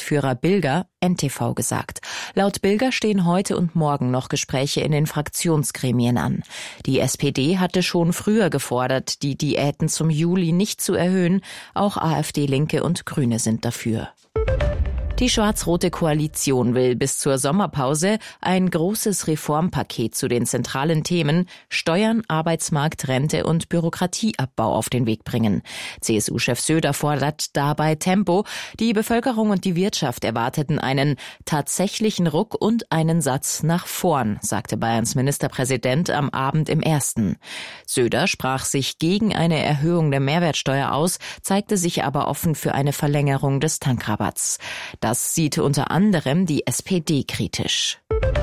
Geschäftsführer Bilger NTV gesagt. Laut Bilger stehen heute und morgen noch Gespräche in den Fraktionsgremien an. Die SPD hatte schon früher gefordert, die Diäten zum Juli nicht zu erhöhen. Auch AfD, Linke und Grüne sind dafür. Die schwarz-rote Koalition will bis zur Sommerpause ein großes Reformpaket zu den zentralen Themen Steuern, Arbeitsmarkt, Rente und Bürokratieabbau auf den Weg bringen. CSU-Chef Söder fordert dabei Tempo. Die Bevölkerung und die Wirtschaft erwarteten einen tatsächlichen Ruck und einen Satz nach vorn, sagte Bayerns Ministerpräsident am Abend im Ersten. Söder sprach sich gegen eine Erhöhung der Mehrwertsteuer aus, zeigte sich aber offen für eine Verlängerung des Tankrabatts. Das sieht unter anderem die SPD kritisch.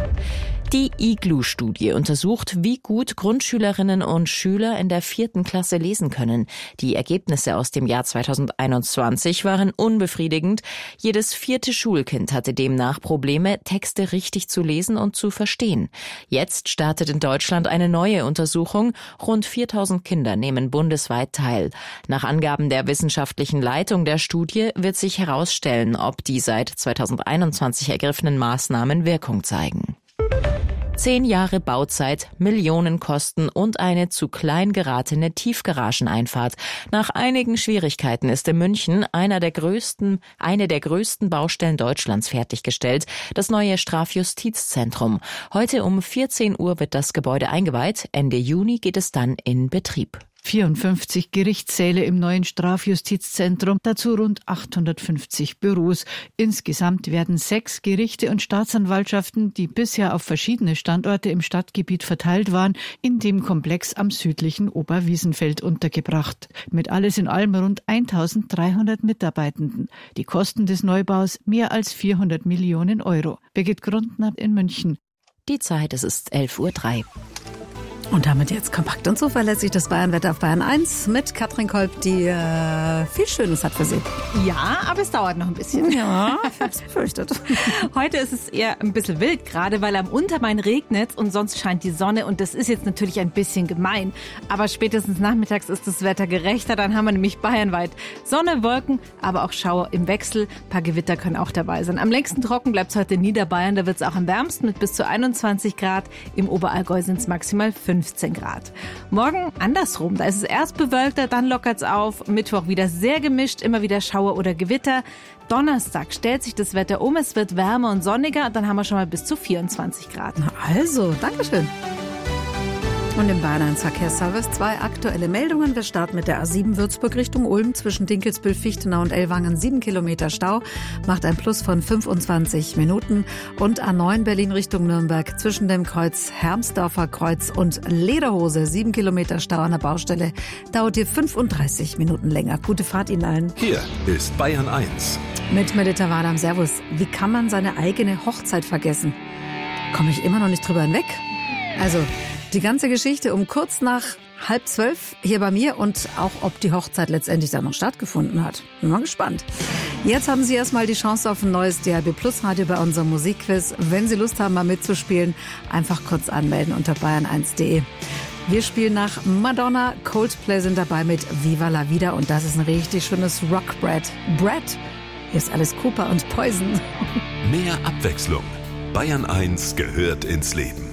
Die IGLU-Studie untersucht, wie gut Grundschülerinnen und Schüler in der 4. Klasse lesen können. Die Ergebnisse aus dem Jahr 2021 waren unbefriedigend. Jedes 4. Schulkind hatte demnach Probleme, Texte richtig zu lesen und zu verstehen. Jetzt startet in Deutschland eine neue Untersuchung. Rund 4.000 Kinder nehmen bundesweit teil. Nach Angaben der wissenschaftlichen Leitung der Studie wird sich herausstellen, ob die seit 2021 ergriffenen Maßnahmen Wirkung zeigen. 10 Jahre Bauzeit, Millionenkosten und eine zu klein geratene Tiefgarageneinfahrt. Nach einigen Schwierigkeiten ist in München eine der größten Baustellen Deutschlands fertiggestellt, das neue Strafjustizzentrum. Heute um 14 Uhr wird das Gebäude eingeweiht. Ende Juni geht es dann in Betrieb. 54 Gerichtssäle im neuen Strafjustizzentrum, dazu rund 850 Büros. Insgesamt werden 6 Gerichte und Staatsanwaltschaften, die bisher auf verschiedene Standorte im Stadtgebiet verteilt waren, in dem Komplex am südlichen Oberwiesenfeld untergebracht. Mit alles in allem rund 1.300 Mitarbeitenden. Die Kosten des Neubaus mehr als 400 Millionen Euro. Birgit Grundner in München. Die Zeit, es ist 11:03 Uhr. Und damit jetzt kompakt und zuverlässig das Bayernwetter auf Bayern 1 mit Katrin Kolb, die viel Schönes hat für Sie. Ja, aber es dauert noch ein bisschen. Ja, ich hab's befürchtet. Heute ist es eher ein bisschen wild, gerade weil am Untermain regnet und sonst scheint die Sonne und das ist jetzt natürlich ein bisschen gemein. Aber spätestens nachmittags ist das Wetter gerechter, dann haben wir nämlich bayernweit Sonne, Wolken, aber auch Schauer im Wechsel. Ein paar Gewitter können auch dabei sein. Am längsten trocken bleibt es heute in Niederbayern, da wird es auch am wärmsten mit bis zu 21 Grad. Im Oberallgäu sind es maximal 15 Grad. Morgen andersrum, da ist es erst bewölkter, dann lockert es auf. Mittwoch wieder sehr gemischt, immer wieder Schauer oder Gewitter. Donnerstag stellt sich das Wetter um, es wird wärmer und sonniger, dann haben wir schon mal bis zu 24 Grad. Na also, Dankeschön. Und im Bayern 1 Verkehrsservice 2 aktuelle Meldungen. Wir starten mit der A7 Würzburg Richtung Ulm zwischen Dinkelsbühl, Fichtenau und Ellwangen 7 Kilometer Stau, macht ein Plus von 25 Minuten. Und A9 Berlin Richtung Nürnberg zwischen dem Kreuz Hermsdorfer Kreuz und Lederhose 7 Kilometer Stau an der Baustelle, dauert hier 35 Minuten länger. Gute Fahrt Ihnen allen. Hier ist Bayern 1. Mit Melita Wadam, Servus. Wie kann man seine eigene Hochzeit vergessen? Komme ich immer noch nicht drüber hinweg. Also die ganze Geschichte um kurz nach 11:30 hier bei mir und auch, ob die Hochzeit letztendlich dann noch stattgefunden hat. Bin mal gespannt. Jetzt haben Sie erstmal die Chance auf ein neues DRB Plus Radio bei unserem Musikquiz. Wenn Sie Lust haben, mal mitzuspielen, einfach kurz anmelden unter bayern1.de. Wir spielen nach Madonna, Coldplay sind dabei mit Viva la Vida und das ist ein richtig schönes Rockbrett. Brett, hier ist Alice Cooper und Poison. Mehr Abwechslung. Bayern 1 gehört ins Leben.